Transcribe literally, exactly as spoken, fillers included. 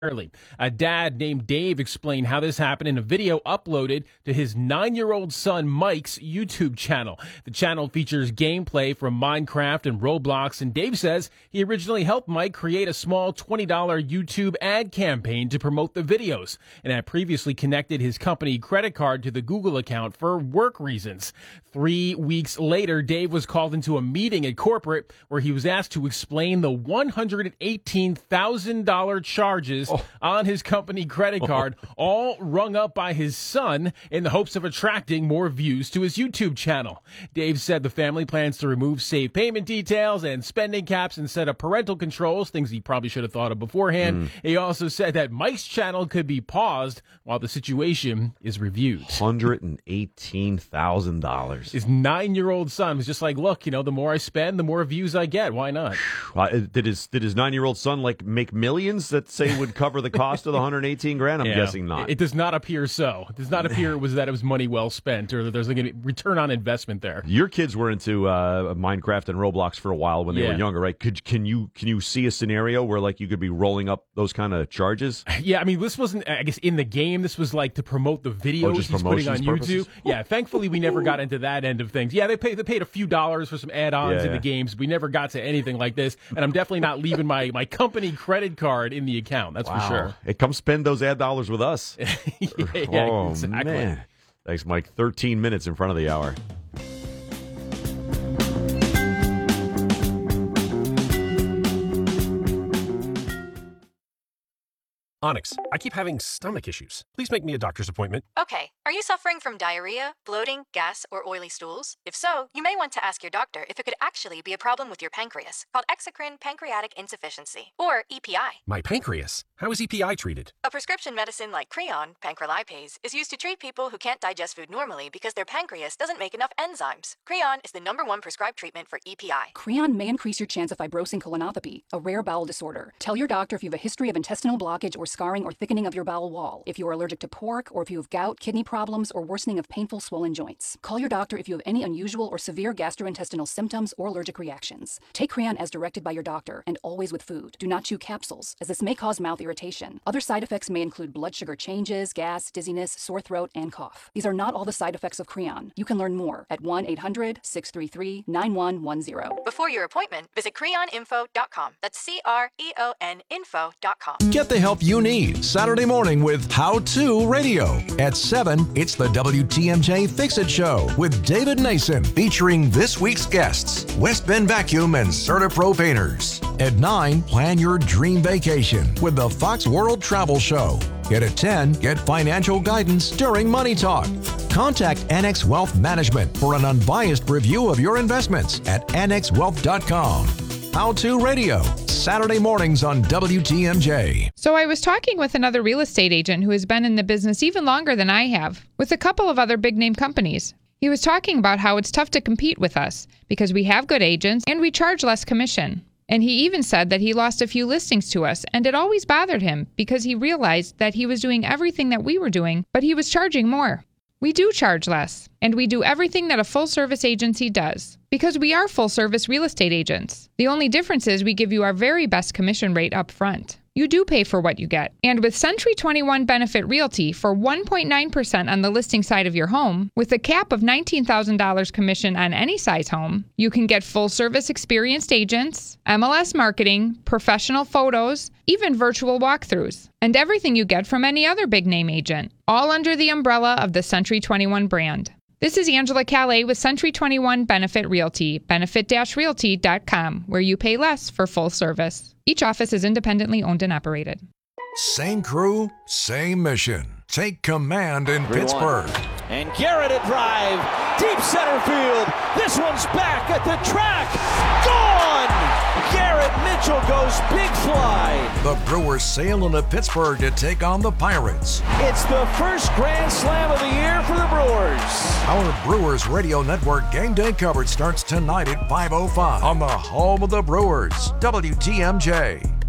Early. A dad named Dave explained how this happened in a video uploaded to his nine-year-old son Mike's YouTube channel. The channel features gameplay from Minecraft and Roblox, and Dave says he originally helped Mike create a small twenty dollars YouTube ad campaign to promote the videos, and had previously connected his company credit card to the Google account for work reasons. Three weeks later, Dave was called into a meeting at corporate where he was asked to explain the one hundred eighteen thousand dollars charges Oh. on his company credit card, all rung up by his son in the hopes of attracting more views to his YouTube channel. Dave said the family plans to remove saved payment details and spending caps and set up parental controls, things he probably should have thought of beforehand. Mm. He also said that Mike's channel could be paused while the situation is reviewed. one hundred eighteen thousand dollars. His nine-year-old son was just like, look, you know, the more I spend, the more views I get. Why not? Uh, did his did his nine-year-old son like make millions that say would cover the cost of the one hundred eighteen grand? I'm yeah, guessing not. It, it does not appear so. It does not appear it was that it was money well spent or that there's a return on investment there. Your kids were into uh, Minecraft and Roblox for a while when they yeah. were younger, right? Could can you can you see a scenario where like you could be rolling up those kind of charges? Yeah, I mean, this wasn't, I guess, in the game. This was like to promote the videos oh, just he's putting on purposes? YouTube. Yeah, thankfully we never got into that end of things. Yeah, they paid they paid a few dollars for some add-ons yeah, in the yeah. games. We never got to anything like this, and I'm definitely not leaving my, my company credit card in the account. That's wow. for sure. Hey, come spend those ad dollars with us. yeah, yeah, oh, exactly. Man. Thanks, Mike. thirteen minutes in front of the hour. Onyx, I keep having stomach issues. Please make me a doctor's appointment. Okay, are you suffering from diarrhea, bloating, gas, or oily stools? If so, you may want to ask your doctor if it could actually be a problem with your pancreas, called exocrine pancreatic insufficiency, or E P I. My pancreas? How is E P I treated? A prescription medicine like Creon, pancrelipase, is used to treat people who can't digest food normally because their pancreas doesn't make enough enzymes. Creon is the number one prescribed treatment for E P I. Creon may increase your chance of fibrosing colonopathy, a rare bowel disorder. Tell your doctor if you have a history of intestinal blockage or scarring or thickening of your bowel wall, if you are allergic to pork, or if you have gout, kidney problems, or worsening of painful swollen joints. Call your doctor if you have any unusual or severe gastrointestinal symptoms or allergic reactions. Take Creon as directed by your doctor, and always with food. Do not chew capsules, as this may cause mouth irritation. Other side effects may include blood sugar changes, gas, dizziness, sore throat, and cough. These are not all the side effects of Creon. You can learn more at one eight hundred, six three three, nine one one zero. Before your appointment, visit creon info dot com. That's C R E O N info dot com. Get the help you need Saturday morning with How To Radio. At seven, it's the W T M J Fix-It Show with David Nason, featuring this week's guests, West Bend Vacuum and CertaPro Painters. At nine, plan your dream vacation with the Fox World Travel Show. And at ten, get financial guidance during Money Talk. Contact Annex Wealth Management for an unbiased review of your investments at annex wealth dot com. How To Radio, Saturday mornings on W T M J. So I was talking with another real estate agent who has been in the business even longer than I have, with a couple of other big-name companies. He was talking about how it's tough to compete with us because we have good agents and we charge less commission. And he even said that he lost a few listings to us, and it always bothered him because he realized that he was doing everything that we were doing, but he was charging more. We do charge less, and we do everything that a full-service agency does, because we are full-service real estate agents. The only difference is we give you our very best commission rate up front. You do pay for what you get. And with Century twenty-one Benefit Realty for one point nine percent on the listing side of your home, with a cap of nineteen thousand dollars commission on any size home, you can get full-service experienced agents, M L S marketing, professional photos, even virtual walkthroughs, and everything you get from any other big-name agent, all under the umbrella of the Century twenty-one brand. This is Angela Calais with Century twenty-one Benefit Realty, benefit dash realty dot com, where you pay less for full service. Each office is independently owned and operated. Same crew, same mission. Take command in Pittsburgh. And Garrett a drive, deep center field. This one's back at the track. Gone! Garrett Mitchell goes big fly. The Brewers sail into Pittsburgh to take on the Pirates. It's the first Grand Slam of the year for the Brewers. Our Brewers Radio Network game day coverage starts tonight at five oh five on the home of the Brewers, W T M J.